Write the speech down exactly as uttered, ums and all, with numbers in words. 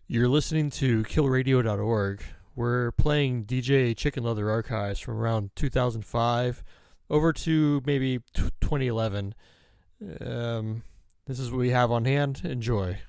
You're listening to kill radio dot org. We're playing D J Chicken Leather archives from around two thousand five over to maybe twenty eleven. Um, this is what we have on hand. Enjoy.